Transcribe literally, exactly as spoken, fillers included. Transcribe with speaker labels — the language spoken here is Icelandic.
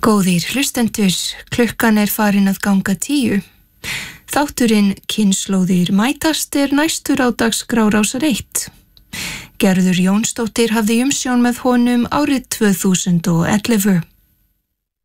Speaker 1: Góðir hlustendur, klukkan er farin að ganga tíu. Þátturinn Kynslóðir mætast er næstur á dagskrá Rásar eitt. Gerður Jónsdóttir hafði umsjón með honum árið tvö þúsund og ellefu.